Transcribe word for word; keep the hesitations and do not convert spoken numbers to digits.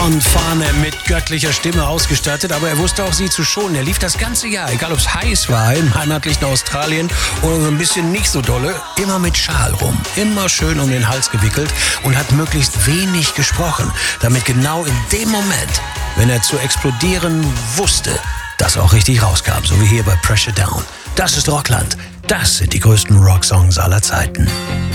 von Farnham mit göttlicher Stimme ausgestattet, aber er wusste auch, sie zu schonen. Er lief das ganze Jahr, egal ob es heiß war im heimatlichen Australien oder so ein bisschen nicht so dolle, immer mit Schal rum, immer schön um den Hals gewickelt und hat möglichst wenig gesprochen, damit genau in dem Moment, wenn er zu explodieren wusste, das auch richtig rauskam, so wie hier bei Pressure Down. Das ist Rockland. Das sind die größten Rocksongs aller Zeiten.